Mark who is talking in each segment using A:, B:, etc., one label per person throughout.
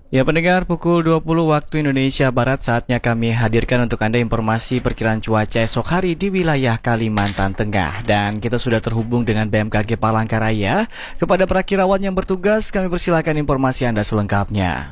A: Ya pendengar, pukul 20 waktu Indonesia Barat saatnya kami hadirkan untuk Anda informasi perkiraan cuaca esok hari di wilayah Kalimantan Tengah. Dan kita sudah terhubung dengan BMKG Palangkaraya. Kepada perakirawan yang bertugas, kami persilakan informasi Anda selengkapnya.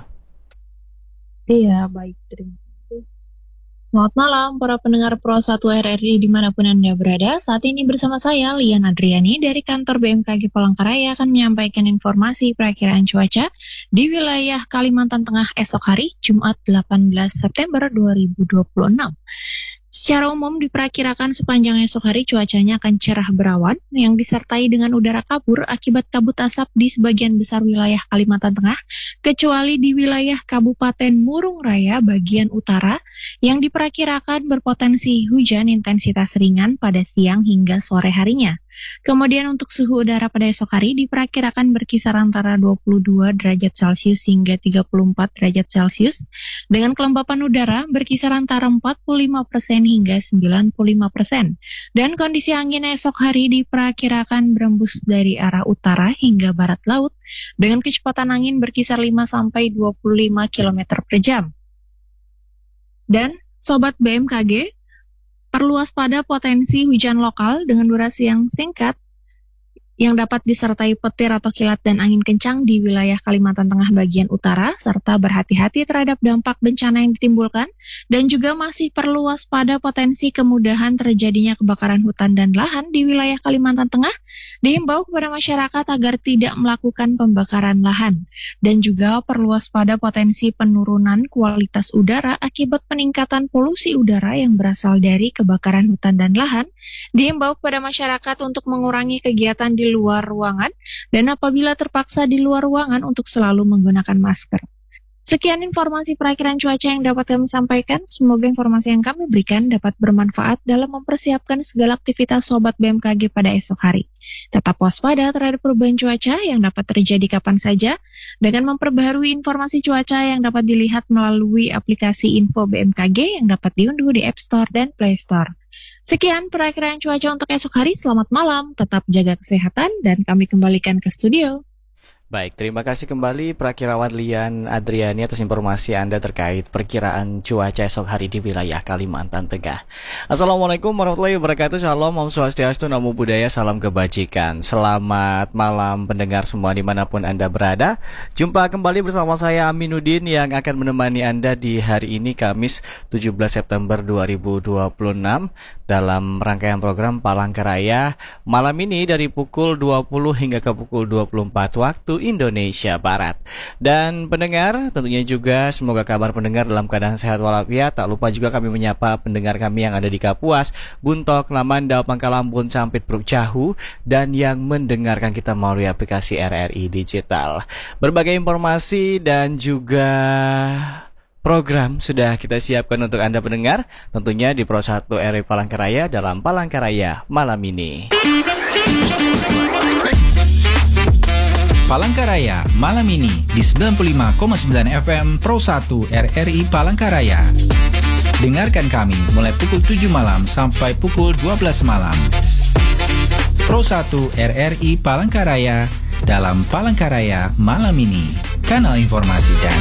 B: Iya, baik. Terima kasih. Selamat malam para pendengar Pro 1 RRI dimanapun Anda berada. Saat ini bersama saya, Lian Adriani, dari kantor BMKG Palangkaraya akan menyampaikan informasi perakiraan cuaca di wilayah Kalimantan Tengah esok hari, Jumat 18 September 2026. Secara umum diperkirakan sepanjang esok hari cuacanya akan cerah berawan yang disertai dengan udara kabur akibat kabut asap di sebagian besar wilayah Kalimantan Tengah, kecuali di wilayah Kabupaten Murung Raya bagian utara yang diperkirakan berpotensi hujan intensitas ringan pada siang hingga sore harinya. Kemudian untuk suhu udara pada esok hari diperkirakan berkisar antara 22 derajat Celcius hingga 34 derajat Celcius, dengan kelembapan udara berkisar antara 45% hingga 95%. Dan kondisi angin esok hari diperkirakan berembus dari arah utara hingga barat laut dengan kecepatan angin berkisar 5-25 km per jam. Dan Sobat BMKG, perlu waspada potensi hujan lokal dengan durasi yang singkat yang dapat disertai petir atau kilat dan angin kencang di wilayah Kalimantan Tengah bagian utara, serta berhati-hati terhadap dampak bencana yang ditimbulkan, dan juga masih perlu waspada potensi kemudahan terjadinya kebakaran hutan dan lahan di wilayah Kalimantan Tengah. Dihimbau kepada masyarakat agar tidak melakukan pembakaran lahan, dan juga perlu waspada potensi penurunan kualitas udara akibat peningkatan polusi udara yang berasal dari kebakaran hutan dan lahan. Dihimbau kepada masyarakat untuk mengurangi kegiatan di luar ruangan, dan apabila terpaksa di luar ruangan untuk selalu menggunakan masker. Sekian informasi perakiraan cuaca yang dapat kami sampaikan. Semoga informasi yang kami berikan dapat bermanfaat dalam mempersiapkan segala aktivitas Sobat BMKG pada esok hari. Tetap waspada terhadap perubahan cuaca yang dapat terjadi kapan saja dengan memperbaharui informasi cuaca yang dapat dilihat melalui aplikasi Info BMKG yang dapat diunduh di App Store dan Play Store. Sekian perakiraan cuaca untuk esok hari. Selamat malam, tetap jaga kesehatan, dan kami kembalikan ke studio.
A: Baik, terima kasih kembali perakirawan Lian Adriani atas informasi Anda terkait perkiraan cuaca esok hari di wilayah Kalimantan Tengah. Assalamualaikum warahmatullahi wabarakatuh. Shalom, Om Swastiastu, Namo Buddhaya, salam kebajikan. Selamat malam pendengar semua dimanapun Anda berada. Jumpa kembali bersama saya Aminuddin yang akan menemani Anda di hari ini Kamis 17 September 2026 dalam rangkaian program Palangkaraya malam ini dari pukul 20 hingga ke pukul 24 waktu Indonesia Barat. Dan pendengar, tentunya juga semoga kabar pendengar dalam keadaan sehat walafiat. Tak lupa juga kami menyapa pendengar kami yang ada di Kapuas, Buntok, Lamandau, Pangkalambun, Sampit, Pruk Cahu, dan yang mendengarkan kita melalui aplikasi RRI Digital. Berbagai informasi dan juga program sudah kita siapkan untuk Anda pendengar, tentunya di Pro 1 RRI Palangkaraya dalam Palangkaraya malam ini.
C: Palangkaraya malam ini di 95,9 FM Pro 1 RRI Palangkaraya. Dengarkan kami mulai pukul 7 malam sampai pukul 12 malam. Pro 1 RRI Palangkaraya dalam Palangkaraya malam ini. Kanal informasi dan